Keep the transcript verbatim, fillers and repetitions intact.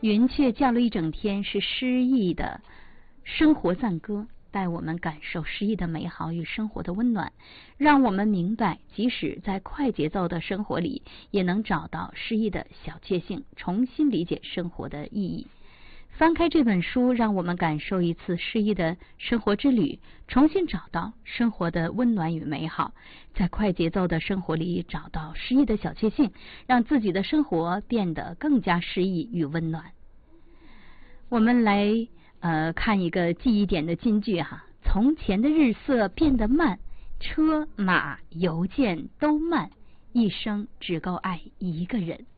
云雀叫了一整天，是诗意的生活赞歌，带我们感受诗意的美好与生活的温暖，让我们明白，即使在快节奏的生活里，也能找到诗意的小确幸，重新理解生活的意义。翻开这本书，让我们感受一次诗意的生活之旅，重新找到生活的温暖与美好，在快节奏的生活里找到诗意的小确幸，让自己的生活变得更加诗意与温暖。我们来呃看一个记忆点的金句哈，从前的日色变得慢，车马邮件都慢，一生只够爱一个人。